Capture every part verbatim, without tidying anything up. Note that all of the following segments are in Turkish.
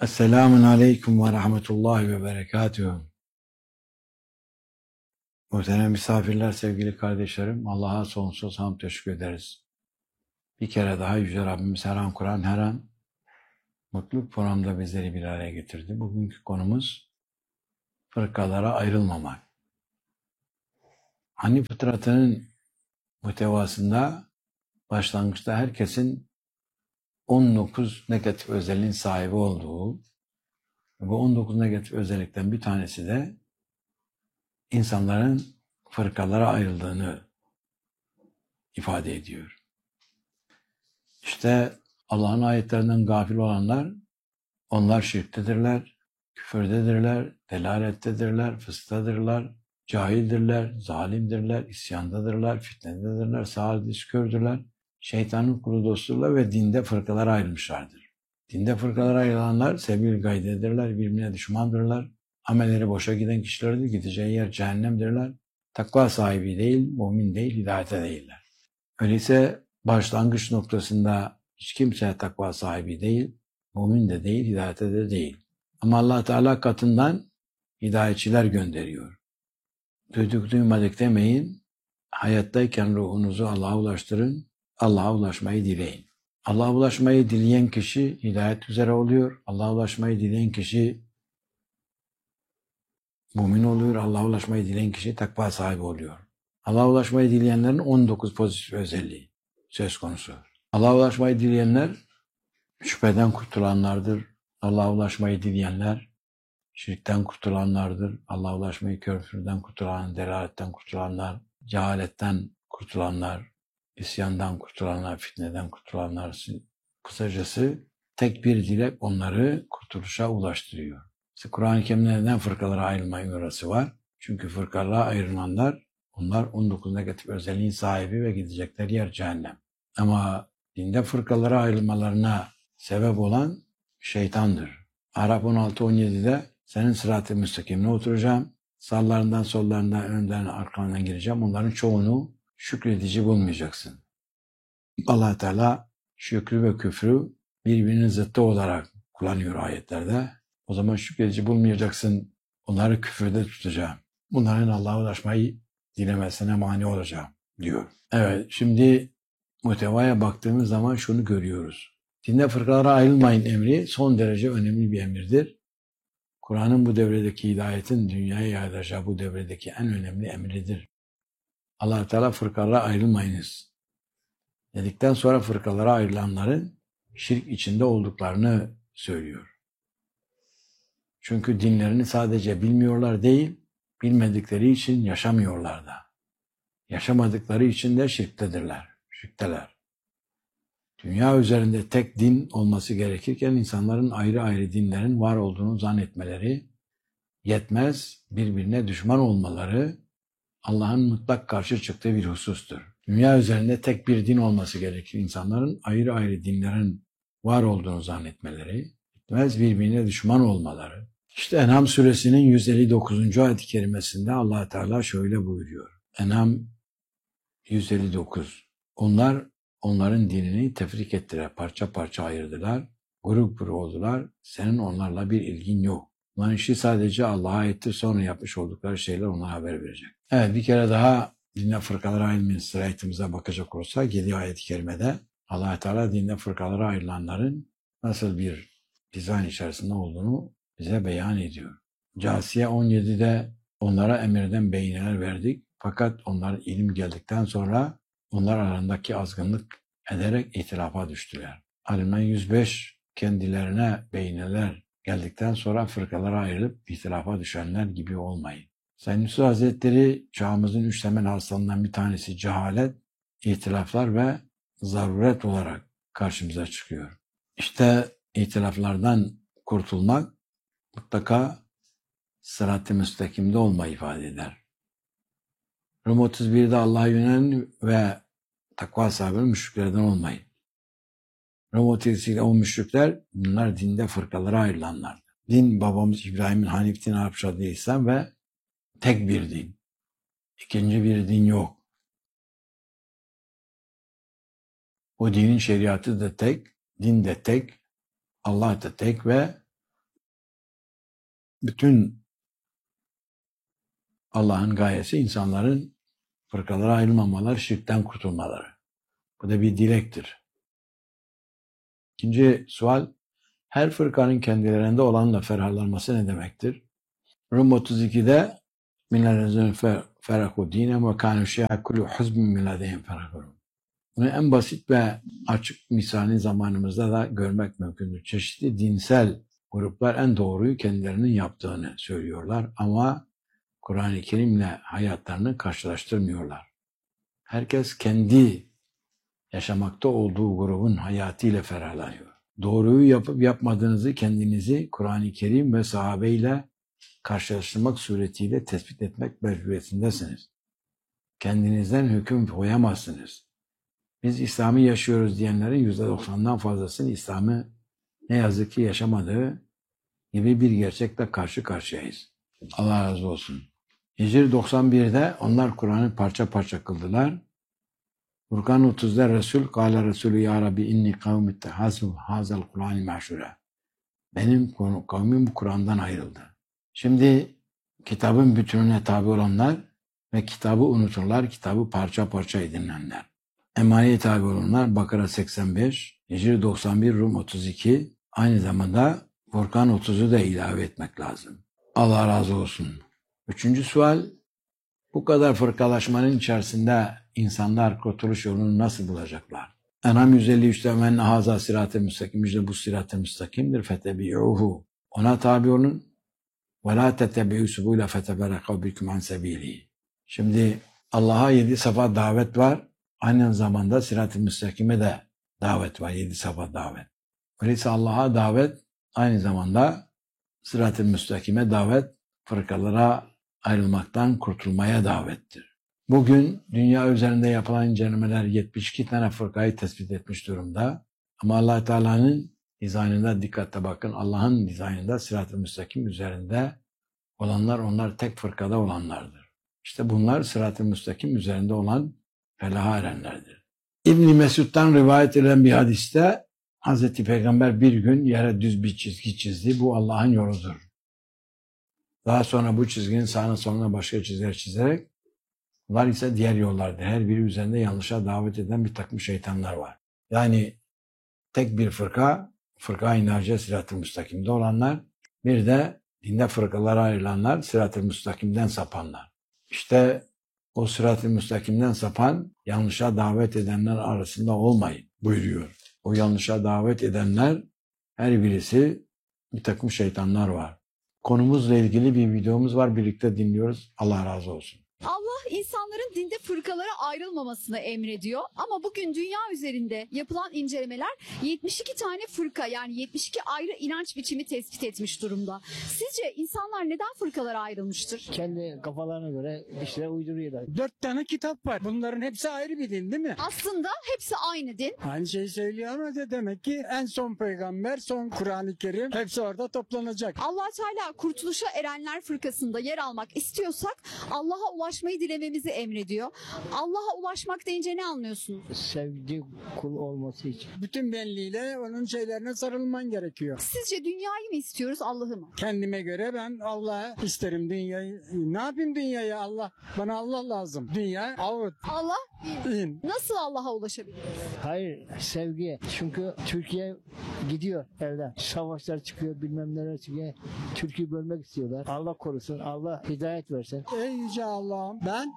Esselamun Aleyküm ve Rahmetullahi ve Berekatühü. Muhterem misafirler, sevgili kardeşlerim, Allah'a sonsuz hamd teşekkür ederiz. Bir kere daha Yüce Rabbimiz her an Kur'an, her an mutluluk programda bizleri bir araya getirdi. Bugünkü konumuz fırkalara ayrılmamak. Hani fıtratının muhtevasında başlangıçta herkesin on dokuz negatif özelliğin sahibi olduğu, bu on dokuz negatif özellikten bir tanesi de insanların fırkalara ayrıldığını ifade ediyor. İşte Allah'ın ayetlerinden gafil olanlar, onlar şirktedirler, küfürdedirler, delalettedirler, fıstadırlar, cahildirler, zalimdirler, isyandadırlar, fitnededirler, sağır kördürler, şeytanın kulu dosturlar ve dinde fırkalara ayrılmışlardır. Dinde fırkalara ayrılanlar sebil gaydedirler, birbirine düşmandırlar, amelleri boşa giden kişilerdir, gideceği yer cehennemdirler, takva sahibi değil, mümin değil, hidayete değiller. Öyleyse başlangıç noktasında hiç kimse takva sahibi değil, mümin de değil, hidayete de değil. Ama Allah Teala katından hidayetçiler gönderiyor. Duyduk duymadık demeyin, hayattayken ruhunuzu Allah'a ulaştırın, Allah'a ulaşmayı dileyin. Allah'a ulaşmayı dileyen kişi hidayet üzere oluyor, Allah'a ulaşmayı dileyen kişi mümin oluyor, Allah'a ulaşmayı dileyen kişi takva sahibi oluyor. Allah'a ulaşmayı dileyenlerin on dokuz pozitif özelliği söz konusu. Allah'a ulaşmayı dileyenler şüpheden kurtulanlardır. Allah'a ulaşmayı dileyenler şirkten kurtulanlardır. Allah'a ulaşmayı küfürden kurtulan, delaletten kurtulanlar, cehaletten kurtulanlar, isyandan kurtulanlar, fitneden kurtulanlar. Kısacası tek bir dilek onları kurtuluşa ulaştırıyor. İşte Kur'an-ı Kerim'de neden fırkalara ayrılma emrası var? Çünkü fırkalara ayrılanlar, onlar on dokuz negatif özelliğin sahibi ve gidecekleri yer cehennem. Ama dinde fırkalara ayrılmalarına sebep olan şeytandır. Araf on altı on yedi'de senin sırat-ı müstakimine oturacağım, sağlarından, sollarından, önden, arkandan gireceğim. Onların çoğunu şükredici bulmayacaksın. Allah Teala şükrü ve küfrü birbirinin zıttı olarak kullanıyor ayetlerde. O zaman şükredici bulmayacaksın, onları küfürde tutacağım. Bunların Allah'a ulaşmayı dilemesine mani olacağım diyor. Evet, şimdi muhtevaya baktığımız zaman şunu görüyoruz. Dinde fırkalara ayrılmayın emri son derece önemli bir emirdir. Kur'an'ın bu devredeki hidayetin dünyaya yayılacağı bu devredeki en önemli emridir. Allah Teala fırkalara ayrılmayınız dedikten sonra fırkalara ayrılanların şirk içinde olduklarını söylüyor. Çünkü dinlerini sadece bilmiyorlar değil, bilmedikleri için yaşamıyorlar da. Yaşamadıkları için de şirktedirler, şirkteler. Dünya üzerinde tek din olması gerekirken insanların ayrı ayrı dinlerin var olduğunu zannetmeleri yetmez, birbirine düşman olmaları Allah'ın mutlak karşı çıktığı bir husustur. Dünya üzerinde tek bir din olması gerekir. İnsanların ayrı ayrı dinlerin var olduğunu zannetmeleri yetmez, birbirine düşman olmaları. İşte En'am suresinin yüz elli dokuzuncu ayet-i kerimesinde Allah Teala şöyle buyuruyor. En'am yüz elli dokuz. Onlar onların dinini tefrik ettiler, parça parça ayırdılar, grup grup oldular. Senin onlarla bir ilgin yok. Bunların işi sadece Allah'a aittir, sonra yapmış oldukları şeyler onlara haber verecek. Evet, bir kere daha dinde fırkalara ayrılmayın sırayetimize bakacak olursak yedi ayet-i kerimede Allah Teala dinde fırkalara ayrılanların nasıl bir dizayn içerisinde olduğunu bize beyan ediyor. Câsiye on yedi'de onlara emirden beyineler verdik. Fakat onlar ilim geldikten sonra onlar arasındaki azgınlık ederek ihtilafa düştüler. Alimran yüz beş kendilerine beyineler geldikten sonra fırkalara ayrılıp ihtilafa düşenler gibi olmayın. Said Nursi Hazretleri çağımızın üç temel hastalığından bir tanesi cehalet, ihtilaflar ve zaruret olarak karşımıza çıkıyor. İşte ihtilaflardan kurtulmak mutlaka sırat-ı müstakimde olmayı ifade eder. Rum otuz bir'de Allah'a yönelen ve takva sahibi müşriklerden olmayın. Rum otuz ikide o müşrikler, bunlar dinde fırkalara ayrılanlar. Din babamız İbrahim'in Hanif din Arap şadı İslam ve tek bir din. İkinci bir din yok. O dinin şeriatı da tek, din de tek, Allah da tek ve bütün Allah'ın gayesi insanların fırkalara ayrılmamaları, şirkten kurtulmaları. Bu da bir dilektir. İkinci sual, her fırkanın kendilerinde olanla ferahlanması ne demektir? Rum otuz ikide minellezine ferahu dinen ve kânu şi'a kullu huzbin min ledeyhim ferahun. Bunu en basit ve açık misalini zamanımızda da görmek mümkündür. Çeşitli dinsel gruplar en doğruyu kendilerinin yaptığını söylüyorlar ama Kur'an-ı Kerim'le hayatlarını karşılaştırmıyorlar. Herkes kendi yaşamakta olduğu grubun hayatıyla ferahlanıyor. Doğruyu yapıp yapmadığınızı kendinizi Kur'an-ı Kerim ve sahabeyle karşılaştırmak suretiyle tespit etmek mecburiyetindesiniz. Kendinizden hüküm koyamazsınız. Biz İslam'ı yaşıyoruz diyenlerin yüzde doksandan fazlasını İslam'ı ne yazık ki yaşamadığı gibi bir gerçekle karşı karşıyayız. Allah razı olsun. Hicri doksan birde onlar Kur'an'ı parça parça kıldılar. Furkan otuzda Resul, Kâle Resulü ya Rabbi inni kavmi ittehâzû hâzel Kur'an-ı meşhûre. Benim kavmim bu Kur'an'dan ayrıldı. Şimdi kitabın bütününe tabi olanlar ve kitabı unuturlar, kitabı parça parça edinenler. Emaneye tabi olanlar Bakara seksen beş, Hicri doksan bir, Rum otuz iki, aynı zamanda Furkan otuzu da ilave etmek lazım. Allah razı olsun. Üçüncü sual, bu kadar fırkalaşmanın içerisinde insanlar kurtuluş yolunu nasıl bulacaklar? En'am yüz elli üçte men haza sirat-ı müstakim, işte bu sirat-ı müstakimdir, fetebi'uhu. Ona tabi olun. Ve la tettebi'u subûle feteberekav bikum an sebîlî. Şimdi Allah'a yedi safa davet var. Aynı zamanda sirat-ı müstakime de davet var. Yedi safa davet. Öyleyse Allah'a davet aynı zamanda sirat-ı müstakime davet, fırkalara ayrılmaktan kurtulmaya davettir. Bugün dünya üzerinde yapılan incelemeler yetmiş iki tane fırkayı tespit etmiş durumda. Ama Allah Teala'nın dizaynında dikkatle bakın. Allah'ın dizaynında sirat-ı müstakim üzerinde olanlar, onlar tek fırkada olanlardır. İşte bunlar sirat-ı müstakim üzerinde olan felaha erenlerdir. İbn-i Mesud'dan rivayet edilen bir hadiste Hazreti Peygamber bir gün yere düz bir çizgi çizdi. Bu Allah'ın yoludur. Daha sonra bu çizginin sağına soluna başka çizgiler çizerek, bunlar ise diğer yollardır. Her biri üzerinde yanlışa davet eden bir takım şeytanlar var. Yani tek bir fırka, fırka-i naciye sirat-ı müstakimde olanlar, bir de dinde fırkalara ayrılanlar, sirat-ı müstakimden sapanlar. İşte o sirat-ı müstakimden sapan, yanlışa davet edenler arasında olmayın buyuruyor. O yanlışa davet edenler, her birisi bir takım şeytanlar var. Konumuzla ilgili bir videomuz var, birlikte dinliyoruz. Allah razı olsun. Allah insanların dinde fırkalara ayrılmamasını emrediyor ama bugün dünya üzerinde yapılan incelemeler yetmiş iki tane fırka, yani yetmiş iki ayrı inanç biçimi tespit etmiş durumda. Sizce insanlar neden fırkalara ayrılmıştır? Kendi kafalarına göre bir şeyler uyduruyorlar. Dört tane kitap var. Bunların hepsi ayrı bir din değil mi? Aslında hepsi aynı din. Aynı şeyi söylüyor ama de demek ki en son peygamber, son Kur'an-ı Kerim hepsi orada toplanacak. Allah Teala kurtuluşa erenler fırkasında yer almak istiyorsak Allah'a ulaşmayı dilememizi emrediyor. Allah'a ulaşmak deyince ne anlıyorsunuz? Sevgi kul olması için. Bütün benliğiyle onun şeylerine sarılman gerekiyor. Sizce dünyayı mı istiyoruz, Allah'ı mı? Kendime göre ben Allah'a isterim dünyayı. Ne yapayım dünyaya Allah? Bana Allah lazım. Dünya out. Allah in. nasıl Allah'a ulaşabiliriz? Hayır, sevgiye. Çünkü Türkiye gidiyor evden. Savaşlar çıkıyor, bilmem neler çıkıyor. Türkiye'yi bölmek istiyorlar. Allah korusun, Allah hidayet versin. Ey yüce Allah'ım ben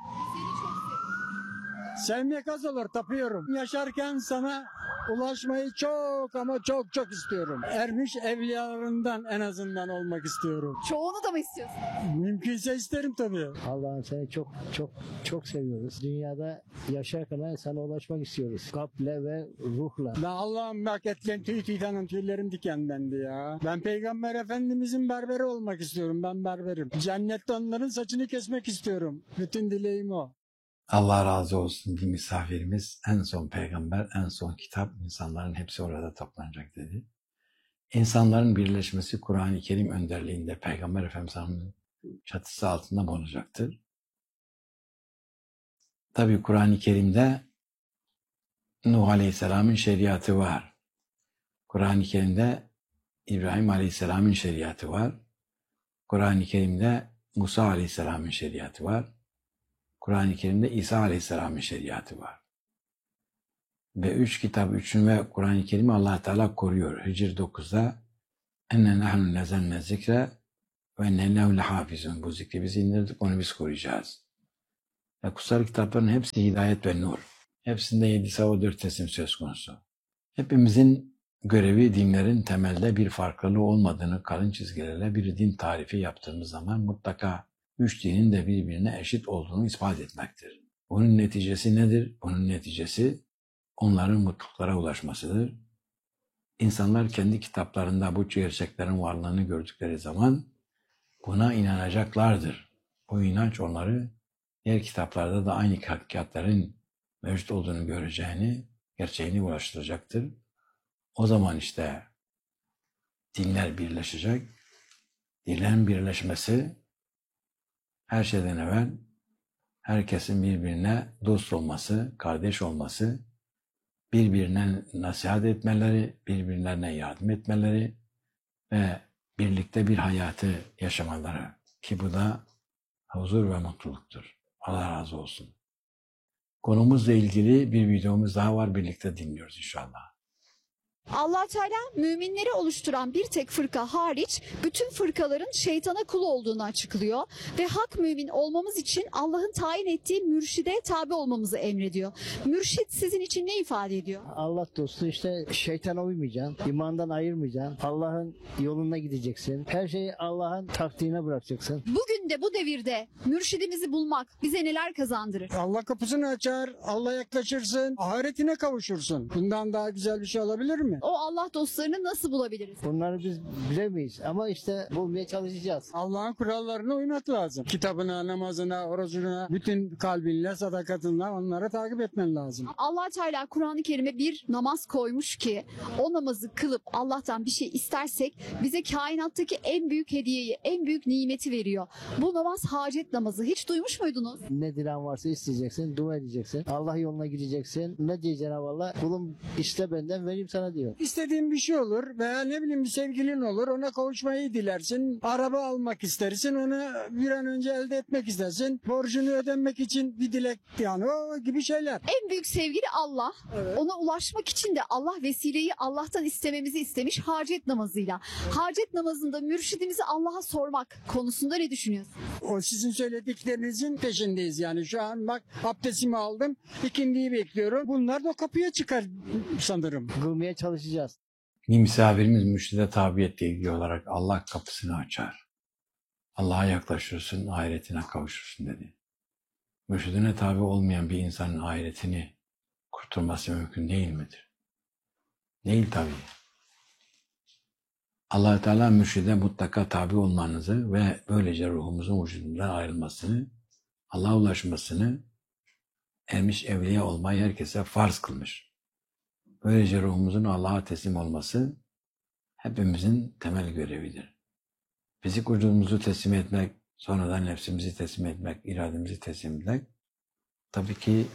sevmek az olur, tapıyorum. Yaşarken sana ulaşmayı çok ama çok çok istiyorum. Ermiş evliyalarından en azından olmak istiyorum. Çoğunu da mı istiyorsun? Mümkünse isterim tabii. Allah'ım seni çok çok çok seviyoruz. Dünyada yaşarken sana ulaşmak istiyoruz. Kalple ve ruhla. La Allah'ım bak etken tüy tüydanın tüylerim dikenlendi ya. Ben Peygamber Efendimizin berberi olmak istiyorum. Ben berberim. Cennette onların saçını kesmek istiyorum. Bütün dileğim o. Allah razı olsun, bir misafirimiz, en son peygamber, en son kitap, insanların hepsi orada toplanacak dedi. İnsanların birleşmesi Kur'an-ı Kerim önderliğinde Peygamber Efendimiz'in çatısı altında olacaktır. Tabii Kur'an-ı Kerim'de Nuh Aleyhisselam'ın şeriatı var. Kur'an-ı Kerim'de İbrahim Aleyhisselam'ın şeriatı var. Kur'an-ı Kerim'de Musa Aleyhisselam'ın şeriatı var. Kur'an-ı Kerim'de İsa Aleyhisselam'ın şeriatı var. Ve üç kitap, üçün ve Kur'an-ı Kerim'i Allah Teala koruyor. Hicr dokuzda enne nahnu nezenne zikre ve enne lehu lehafizun. Bu zikri biz indirdik, onu biz koruyacağız. Ve kutsal kitapların hepsi hidayet ve nur. Hepsinde yedi sava dört teslim söz konusu. Hepimizin görevi dinlerin temelde bir farklılığı olmadığını kalın çizgilerle bir din tarifi yaptığımız zaman mutlaka üç dinin de birbirine eşit olduğunu ispat etmektir. Bunun neticesi nedir? Bunun neticesi onların mutluluklara ulaşmasıdır. İnsanlar kendi kitaplarında bu gerçeklerin varlığını gördükleri zaman buna inanacaklardır. Bu inanç onları diğer kitaplarda da aynı hakikatlerin mevcut olduğunu göreceğini, gerçeğini ulaştıracaktır. O zaman işte dinler birleşecek. Dinlerin birleşmesi her şeyden evvel herkesin birbirine dost olması, kardeş olması, birbirine nasihat etmeleri, birbirlerine yardım etmeleri ve birlikte bir hayatı yaşamaları, ki bu da huzur ve mutluluktur. Allah razı olsun. Konumuzla ilgili bir videomuz daha var, birlikte dinliyoruz inşallah. Allah Teala müminleri oluşturan bir tek fırka hariç bütün fırkaların şeytana kul olduğunu açıklıyor ve hak mümin olmamız için Allah'ın tayin ettiği mürşide tabi olmamızı emrediyor. Mürşit sizin için ne ifade ediyor? Allah dostu işte şeytana uymayacaksın, imandan ayırmayacaksın, Allah'ın yoluna gideceksin. Her şeyi Allah'ın takdirine bırakacaksın. Bugün de bu devirde mürşidimizi bulmak bize neler kazandırır? Allah kapısını açar, Allah yaklaşırsın, ahiretine kavuşursun. Bundan daha güzel bir şey olabilir mi? O Allah dostlarını nasıl bulabiliriz? Bunları biz bilemeyiz ama işte bulmaya çalışacağız. Allah'ın kurallarına uymak lazım. Kitabına, namazına, orucuna, bütün kalbinle, sadakatinle onları takip etmen lazım. Allah Teala Kur'an-ı Kerim'e bir namaz koymuş ki o namazı kılıp Allah'tan bir şey istersek bize kainattaki en büyük hediyeyi, en büyük nimeti veriyor. Bu namaz hacet namazı. Hiç duymuş muydunuz? Ne dilen varsa isteyeceksin, dua edeceksin. Allah yoluna gideceksin. Ne diye Cenab-ı Allah? Kulum iste benden vereyim sana diyor. İstediğin bir şey olur veya ne bileyim bir sevgilin olur, ona kavuşmayı dilersin. Araba almak istersin, onu bir an önce elde etmek istersin. Borcunu ödemek için bir dilek, yani o gibi şeyler. En büyük sevgili Allah. Evet. Ona ulaşmak için de Allah vesileyi Allah'tan istememizi istemiş hacet namazıyla. Hacet namazında mürşidimizi Allah'a sormak konusunda ne düşünüyorsunuz? O sizin söylediklerinizin peşindeyiz yani. Şu an bak abdestimi aldım, ikindiyi bekliyorum. Bunlar da kapıya çıkar sanırım. Kılmaya çalışacağız. Bir misafirimiz mürşide tabiyetle ilgili olarak Allah kapısını açar. Allah'a yaklaşırsın, ahiretine kavuşursun dedi. Mürşidine tabi olmayan bir insanın ahiretini kurtulması mümkün değil midir? Değil tabii. Allah Teala mürşide mutlaka tabi olmanızı ve böylece ruhumuzun vücudundan ayrılmasını, Allah'a ulaşmasını, ermiş evliya olmayı herkese farz kılmış. Böylece ruhumuzun Allah'a teslim olması hepimizin temel görevidir. Fizik vücudumuzu teslim etmek, sonradan nefsimizi teslim etmek, irademizi teslim etmek, tabii ki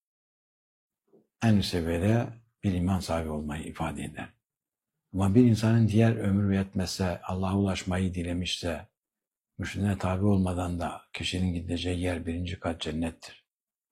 en üst seviyede bir iman sahibi olmayı ifade eder. Ama bir insanın diğer ömrü yetmezse, Allah'a ulaşmayı dilemişse, mürşidine tabi olmadan da kişinin gideceği yer birinci kat cennettir.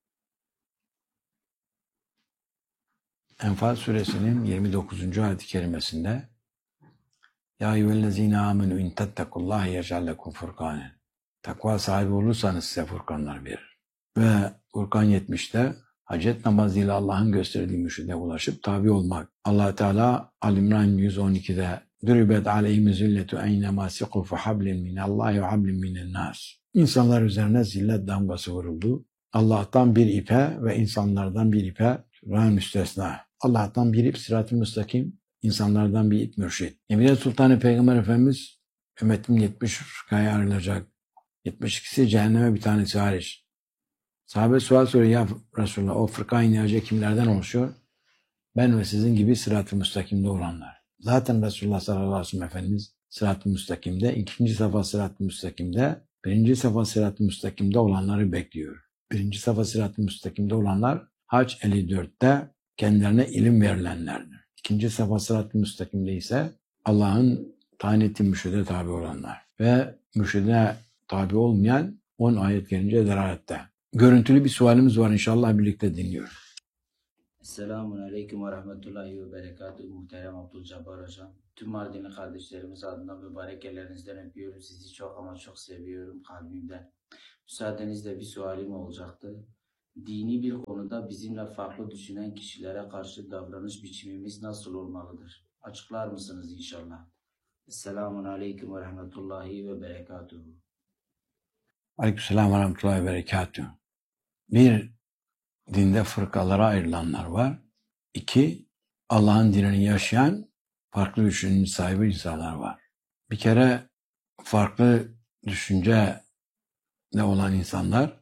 Enfal suresinin yirmi dokuzuncu ayet-i kerimesinde Ya eyyühellezine amenü in tettekullaha yec'al lekum furkanen. Takva sahibi olursanız size furkanlar verir. Ve Furkan yetmişte hacet namazıyla Allah'ın gösterdiği mürşide ulaşıp tabi olmak. Allah Teala Al-İmran yüz on ikide Dürübet aleyhim zilletu eynema siku fe hablin minallahi ve hablin minennas. İnsanlar üzerine zillet damgası vuruldu. Allah'tan bir ipe ve insanlardan bir ipe Kur'an müstesna. Allah'tan bir ip sırat-ı müstakim, insanlardan bir ip mürşid. Emine Sultanı Peygamber Efendimiz ümmetim yetmiş fırkaya ayrılacak. yetmiş ikisi cehenneme bir tanesi hariç. Sahabe sual soruyor, ya Resulullah o fırka inayacak kimlerden oluşuyor? Ben ve sizin gibi sırat-ı müstakimde olanlar. Zaten Resulullah sallallahu aleyhi ve sellem Efendimiz sırat-ı müstakimde, ikinci safa sırat-ı müstakimde, birinci safa sırat-ı müstakimde olanları bekliyor. Birinci safa sırat-ı müstakimde olanlar Hac elli dörtte kendilerine ilim verilenlerdir. İkinci safa sırat-ı müstakimde ise Allah'ın tayin ettiği mürşide tabi olanlar. ve mürşidine tabi olmayan on ayet gelince delalette. Görüntülü bir sualimiz var, inşallah birlikte dinliyoruz. Selamun Aleyküm ve Rahmetullahi ve Berekatuhu. Muhterem Abdülcabbar Hocam. Tüm Mardinli kardeşlerimiz adına mübarek ellerinizden öpüyorum. Sizi çok ama çok seviyorum kalbimden. Müsaadenizle bir sualim olacaktı. Dini bir konuda bizimle farklı düşünen kişilere karşı davranış biçimimiz nasıl olmalıdır? Açıklar mısınız inşallah? Selamun Aleyküm ve Rahmetullahi ve Berekatuhu. Aleykümselam ve Rahmetullahi ve Berekatuhu. Bir, dinde fırkalara ayrılanlar var. İki, Allah'ın dinini yaşayan farklı düşünce sahibi insanlar var. Bir kere farklı düşünce de olan insanlar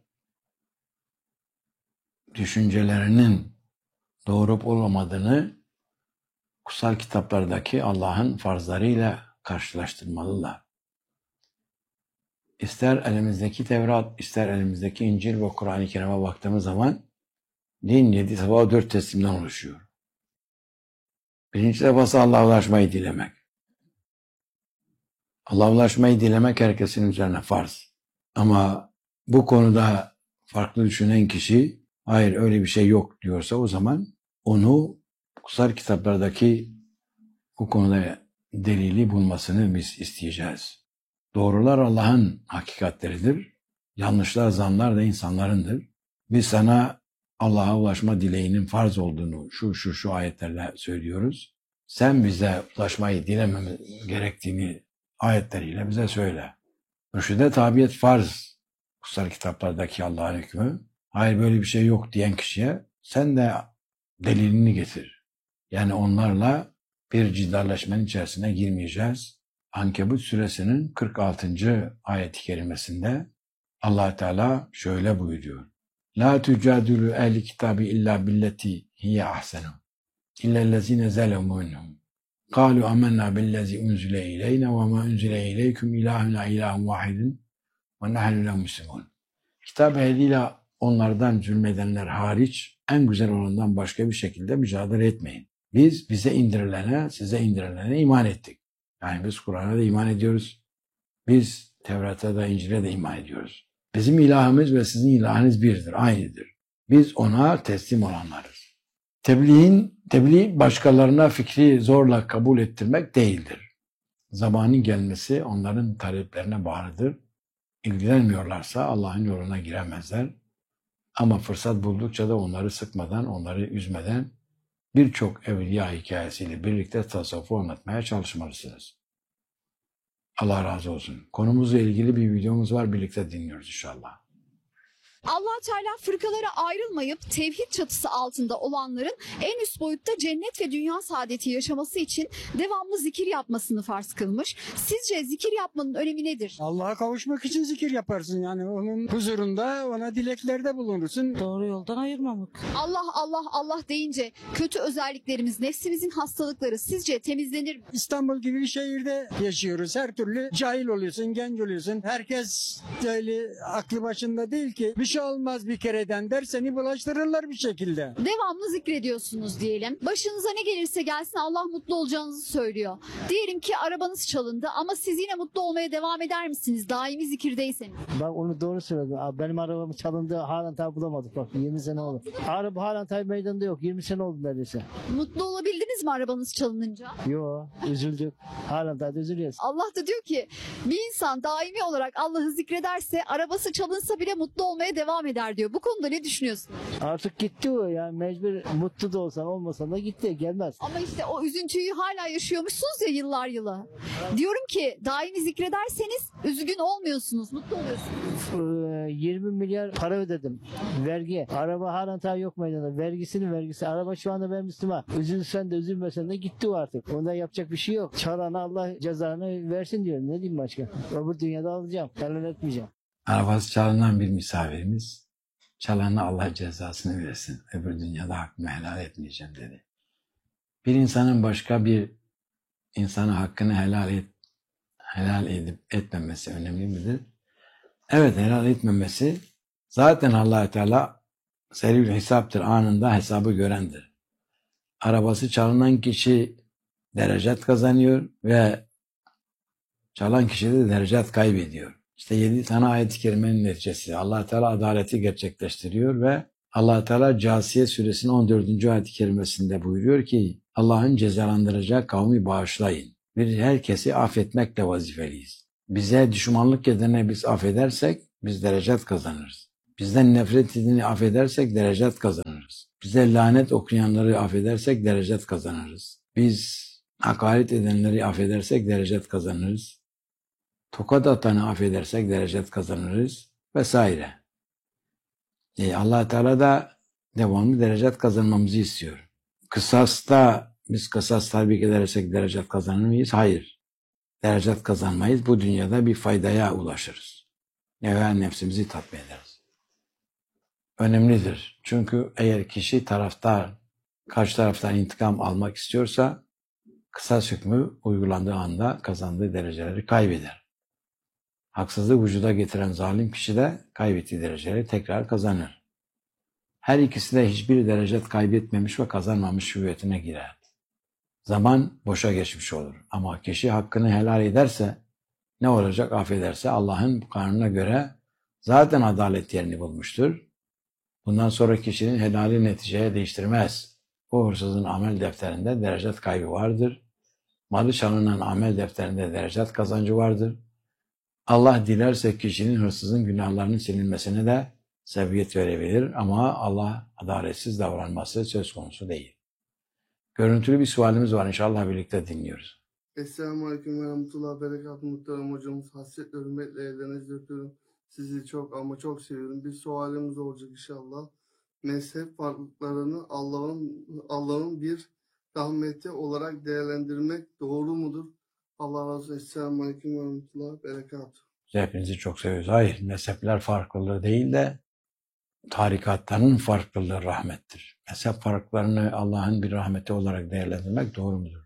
düşüncelerinin doğru olup olmadığını kutsal kitaplardaki Allah'ın farzlarıyla karşılaştırmalılar. İster elimizdeki Tevrat, ister elimizdeki İncil ve Kur'an-ı Kerim'e baktığımız zaman din yedi sabah dört teslimden oluşuyor. Birinci defası Allah'a ulaşmayı dilemek. Allah'a ulaşmayı dilemek herkesin üzerine farz. Ama bu konuda farklı düşünen kişi hayır öyle bir şey yok diyorsa o zaman onu kutsal kitaplardaki bu konuda delili bulmasını biz isteyeceğiz. Doğrular Allah'ın hakikatleridir. Yanlışlar, zanlar da insanlarındır. Biz sana Allah'a ulaşma dileğinin farz olduğunu şu şu şu ayetlerle söylüyoruz. Sen bize ulaşmayı dilememiz gerektiğini ayetleriyle bize söyle. Mürşide tabiyet farz. Kutsal kitaplardaki Allah'ın hükmü. Hayır böyle bir şey yok diyen kişiye sen de delilini getir. Yani onlarla bir cidalleşmenin içerisine girmeyeceğiz. Ankebut suresinin kırk altıncı ayet-i kerimesinde Allah Teala şöyle buyuruyor. La tücadülü ehli kitabi illa billeti hiye ahsenu. İllellezine zelemu minhum. Kalu amennâ billezi unzile ileyne ve ma unzile ileyküm ilahuna ilahun vahidin ve nahnu lehu muslimun. Kitap ehliyle onlardan zulmedenler hariç en güzel olandan başka bir şekilde mücadele etmeyin. Biz bize indirilene, size indirilene iman ettik. Yani biz Kur'an'a da iman ediyoruz. Biz Tevrat'a da, İncil'e de iman ediyoruz. Bizim ilahımız ve sizin ilahınız birdir, aynıdır. Biz ona teslim olanlarız. Tebliğin, tebliğ başkalarına fikri zorla kabul ettirmek değildir. Zamanın gelmesi onların taleplerine bağlıdır. İlgilenmiyorlarsa Allah'ın yoluna giremezler. Ama fırsat buldukça da onları sıkmadan, onları üzmeden birçok evliya hikayesiyle birlikte tasavvufu anlatmaya çalışmalısınız. Allah razı olsun. Konumuzla ilgili bir videomuz var. Birlikte dinliyoruz inşallah. Allah Teala fırkalara ayrılmayıp tevhid çatısı altında olanların en üst boyutta cennet ve dünya saadeti yaşaması için devamlı zikir yapmasını farz kılmış. Sizce zikir yapmanın önemi nedir? Allah'a kavuşmak için zikir yaparsın yani onun huzurunda ona dileklerde bulunursun. Doğru yoldan ayırmamak. Allah Allah Allah deyince kötü özelliklerimiz, nefsimizin hastalıkları sizce temizlenir mi? İstanbul gibi bir şehirde yaşıyoruz. Her türlü cahil oluyorsun, genç oluyorsun. Herkes öyle aklı başında değil ki. Bir şey olmaz bir kereden der seni bulaştırırlar bir şekilde. Devamlı zikrediyorsunuz diyelim. Başınıza ne gelirse gelsin Allah mutlu olacağınızı söylüyor. Diyelim ki arabanız çalındı ama siz yine mutlu olmaya devam eder misiniz? Daimi zikirdeyseniz. Bak onu doğru söyledin. Abi benim arabam çalındı halen tabi bulamadık. Bak yirmi sene oldu. Araba halen tabi meydanda yok. yirmi sene oldu neredeyse. Mutlu olabildiniz mi arabanız çalınınca? Yo üzüldük. Halen tabi üzülüyoruz. Allah da diyor ki bir insan daimi olarak Allah'ı zikrederse arabası çalınsa bile mutlu olmaya devam eder diyor. Bu konuda ne düşünüyorsun? Artık gitti o ya. Mecbur mutlu da olsan olmasan da gitti. Gelmez. Ama işte o üzüntüyü hala yaşıyormuşsunuz ya yıllar yılı. Diyorum ki daimi zikrederseniz üzgün olmuyorsunuz, mutlu oluyorsunuz. Ee, yirmi milyar para ödedim. Vergi. Araba halen tabi yok meydanda. Vergisinin vergisi. Araba şu anda benim üstüme. Üzülsen de üzülmesen de gitti o artık. Ondan yapacak bir şey yok. Çalana Allah cezanı versin diyor. Ne diyeyim başka? Öbür dünyada alacağım. Helal etmeyeceğim. Arabası çalınan bir misafirimiz, çalana Allah cezasını versin, öbür dünyada hakkımı helal etmeyeceğim dedi. Bir insanın başka bir insana hakkını helal et, helal edip etmemesi önemli midir? Evet, helal etmemesi zaten Allah Teala serî'ül hesaptır, anında hesabı görendir. Arabası çalınan kişi derecet kazanıyor ve Çalan kişi de derecat kaybediyor. İşte yedi tane ayet-i kerimenin neticesi. Allah Teala adaleti gerçekleştiriyor ve Allah Teala Câsiye suresinin on dördüncü ayet-i kerimesinde buyuruyor ki Allah'ın cezalandıracağı kavmi bağışlayın. Biz herkesi affetmekle vazifeliyiz. Bize düşmanlık edene biz affedersek biz derecat kazanırız. Bizden nefret edeni affedersek derecat kazanırız. Bize lanet okuyanları affedersek derecat kazanırız. Biz hakaret edenleri affedersek derecat kazanırız. Tokat atanı affedersek derecat kazanırız vesaire. E Allah Teala da devamlı derecat kazanmamızı istiyor. Kısasta biz kısas tatbik edersek derecat kazanır mıyız? Hayır. Derecat kazanmayız. Bu dünyada bir faydaya ulaşırız. Veya nefsimizi tatmin ederiz. Önemlidir. Çünkü eğer kişi taraftar, karşı taraftan intikam almak istiyorsa kısas hükmü uygulandığı anda kazandığı dereceleri kaybeder. Haksızlığı vücuda getiren zalim kişi de kaybettiği dereceleri tekrar kazanır. Her ikisi de hiçbir derecat kaybetmemiş ve kazanmamış hüviyetine girer. Zaman boşa geçmiş olur. Ama kişi hakkını helal ederse, ne olacak affederse Allah'ın kanununa göre zaten adalet yerini bulmuştur. Bundan sonra kişinin helali neticeye değiştirmez. O hırsızın amel defterinde derecat kaybı vardır. Malı çalınan amel defterinde derecat kazancı vardır. Allah dilerse kişinin hırsızın günahlarının silinmesine de sebebiyet verebilir ama Allah adaletsiz davranması söz konusu değil. Görüntülü bir sualimiz var, inşallah birlikte dinliyoruz. Esselamu Aleyküm ve Rahmetullah Berekatuhu muhterem hocamız. Hasretle hürmetle ellerinizi öpüyorum. Sizi çok ama çok seviyorum. Bir sualimiz olacak inşallah. Mezhep farklılıklarını Allah'ın Allah'ın bir rahmeti olarak değerlendirmek doğru mudur? Allah razı olsun. Esselamu Aleyküm ve Rahmetullah Berekatuhu. Hepinizi çok seviyoruz. Hayır, mezhepler farklılığı değil de tarikatların farklılığı rahmettir. Mezhep farklarını Allah'ın bir rahmeti olarak değerlendirmek doğru mudur?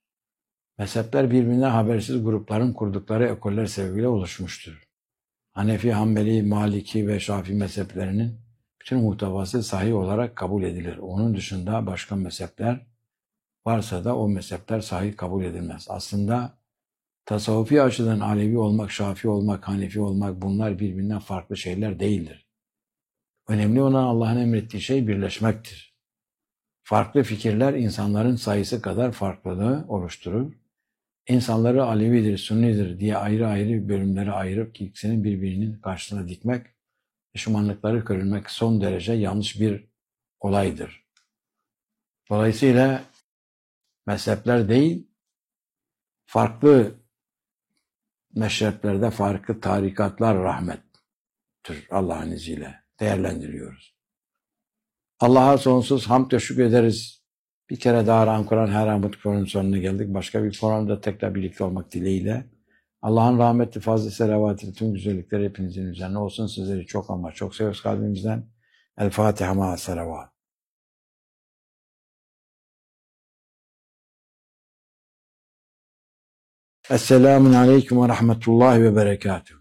Mezhepler birbirinden habersiz grupların kurdukları ekoller sebebiyle oluşmuştur. Hanefi, Hanbeli, Maliki ve Şafii mezheplerinin bütün muhtevası sahih olarak kabul edilir. Onun dışında başka mezhepler varsa da o mezhepler sahih kabul edilmez. Aslında tasavvufi açıdan Alevi olmak, Şafii olmak, Hanefi olmak bunlar birbirinden farklı şeyler değildir. Önemli olan Allah'ın emrettiği şey birleşmektir. Farklı fikirler insanların sayısı kadar farklılığı oluşturur. İnsanları Alevidir, Sünnidir diye ayrı ayrı bölümlere ayırıp ikisini birbirinin karşısına dikmek, düşmanlıkları körülmek son derece yanlış bir olaydır. Dolayısıyla mezhepler değil, farklı meşreplerde farklı tarikatlar rahmettir Allah'ın izniyle değerlendiriyoruz. Allah'a sonsuz hamd ve şükür ederiz. Bir kere daha Ram Kur'an her Ahmet Kur'an'ın sonuna geldik. Başka bir programda tekrar birlikte olmak dileğiyle. Allah'ın rahmetli, fazla selavatı, tüm güzellikleri hepinizin üzerine olsun. Sizleri çok ama çok seviyoruz kalbimizden. El Fatiha ma'a selavat. Esselamun Aleyküm ve Rahmetullahi ve Berekatuhu.